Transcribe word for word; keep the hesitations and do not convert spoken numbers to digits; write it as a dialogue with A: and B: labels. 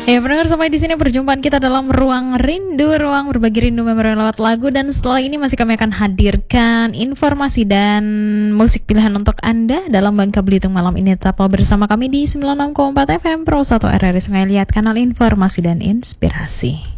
A: Ya, pendengar, sampai di sini perjumpaan kita dalam Ruang Rindu, ruang berbagi rindu memori lewat lagu. Dan setelah ini masih kami akan hadirkan informasi dan musik pilihan untuk Anda dalam Bangka Belitung malam ini. Tetaplah bersama kami di sembilan puluh enam koma empat F M Pro satu R R I Sungai Liat, kanal informasi dan inspirasi.